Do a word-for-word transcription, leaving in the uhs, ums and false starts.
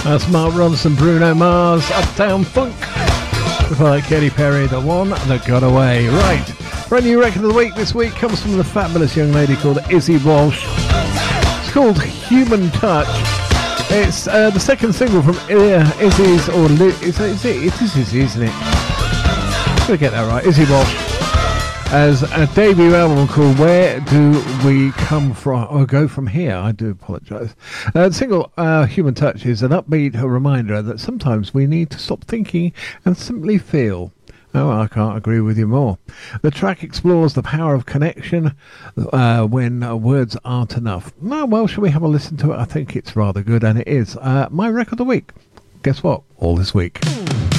That's Mark Ronson, Bruno Mars, Uptown Funk. Before that, Katy Perry, The One That Got Away. Right, brand new record of the week this week comes from the fabulous young lady called Izzy Walsh. It's called Human Touch. It's uh, the second single from uh, Izzy's, or Li- is, it, is it? It is Izzy, isn't it? I'm going to get that right. Izzy Walsh. As a debut album called Where Do We Come From, or Go From Here. I do apologise. Uh, the single uh, Human Touch is an upbeat reminder that sometimes we need to stop thinking and simply feel. Oh, I can't agree with you more. The track explores the power of connection uh, when uh, words aren't enough. Oh, well, shall we have a listen to it? I think it's rather good, and it is. Uh, my record of the week. Guess what? All this week.